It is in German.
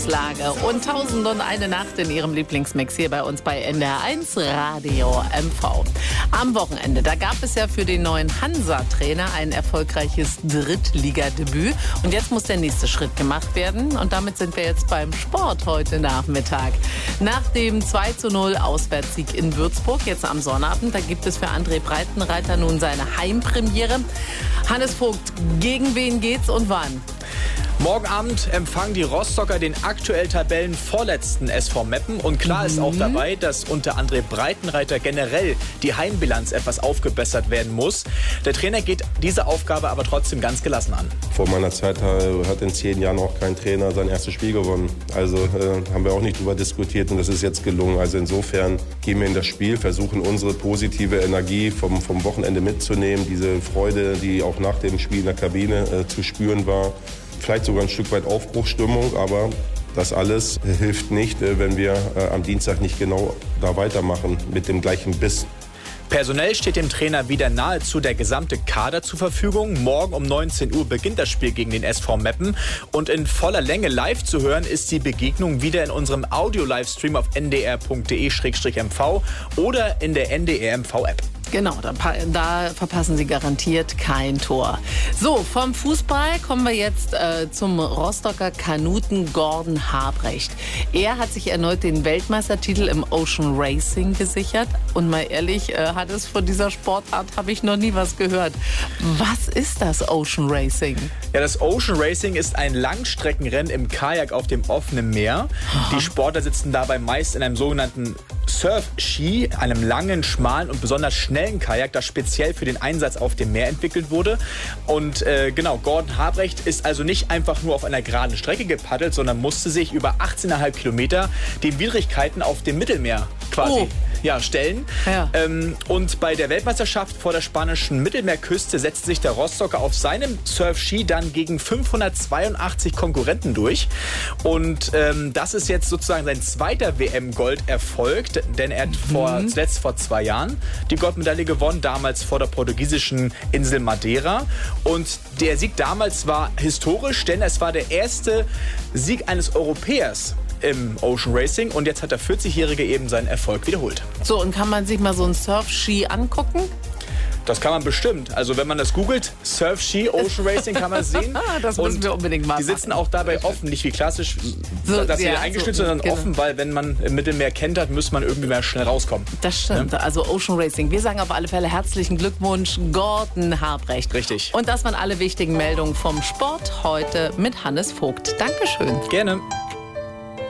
Lage und 1001 Nacht in ihrem Lieblingsmix hier bei uns bei NDR1 Radio MV. Am Wochenende, da gab es ja für den neuen Hansa-Trainer ein erfolgreiches Drittligadebüt. Und jetzt muss der nächste Schritt gemacht werden. Und damit sind wir jetzt beim Sport heute Nachmittag. Nach dem 2:0 Auswärtssieg in Würzburg, jetzt am Sonnabend, da gibt es für André Breitenreiter nun seine Heimpremiere. Hannes Vogt, gegen wen geht's und wann? Morgen Abend empfangen die Rostocker den aktuell Tabellenvorletzten SV Meppen. Und klar ist auch dabei, dass unter André Breitenreiter generell die Heimbilanz etwas aufgebessert werden muss. Der Trainer geht diese Aufgabe aber trotzdem ganz gelassen an. Vor meiner Zeit hat in 10 Jahren auch kein Trainer sein erstes Spiel gewonnen. Also haben wir auch nicht drüber diskutiert und das ist jetzt gelungen. Also insofern gehen wir in das Spiel, versuchen unsere positive Energie vom Wochenende mitzunehmen. Diese Freude, die auch nach dem Spiel in der Kabine zu spüren war. Vielleicht sogar ein Stück weit Aufbruchsstimmung, aber das alles hilft nicht, wenn wir am Dienstag nicht genau da weitermachen mit dem gleichen Biss. Personell steht dem Trainer wieder nahezu der gesamte Kader zur Verfügung. Morgen um 19 Uhr beginnt das Spiel gegen den SV Meppen. Und in voller Länge live zu hören ist die Begegnung wieder in unserem Audio-Livestream auf ndr.de/mv oder in der NDR-MV-App. Genau, da verpassen Sie garantiert kein Tor. So, vom Fußball kommen wir jetzt zum Rostocker Kanuten Gordon Habrecht. Er hat sich erneut den Weltmeistertitel im Ocean Racing gesichert. Und mal ehrlich, Hannes, von dieser Sportart habe ich noch nie was gehört. Was ist das Ocean Racing? Ja, das Ocean Racing ist ein Langstreckenrennen im Kajak auf dem offenen Meer. Aha. Die Sportler sitzen dabei meist in einem sogenannten Surf-Ski, einem langen, schmalen und besonders schnellen Kajak, das speziell für den Einsatz auf dem Meer entwickelt wurde. Und Gordon Habrecht ist also nicht einfach nur auf einer geraden Strecke gepaddelt, sondern musste sich über 18,5 Kilometer den Widrigkeiten auf dem Mittelmeer quasi stellen. Ja. Und bei der Weltmeisterschaft vor der spanischen Mittelmeerküste setzte sich der Rostocker auf seinem Surf-Ski dann gegen 582 Konkurrenten durch. Und das ist jetzt sozusagen sein zweiter WM-Golderfolg, denn er hat zuletzt vor 2 Jahren die Goldmedaille gewonnen, damals vor der portugiesischen Insel Madeira. Und der Sieg damals war historisch, denn es war der erste Sieg eines Europäers im Ocean Racing und jetzt hat der 40-Jährige eben seinen Erfolg wiederholt. So, und kann man sich mal so einen Surf-Ski angucken? Das kann man bestimmt. Also wenn man das googelt, Surf-Ski, Ocean Racing, kann man es sehen. Das müssen wir unbedingt machen. Die sitzen auch dabei offen, nicht wie klassisch, dass sie eingeschnitten sind, sondern offen, weil wenn man im Mittelmeer kentert, muss man irgendwie mehr schnell rauskommen. Das stimmt, also Ocean Racing. Wir sagen auf alle Fälle herzlichen Glückwunsch, Gordon Habrecht. Richtig. Und das waren alle wichtigen Meldungen vom Sport heute mit Hannes Vogt. Dankeschön. Gerne.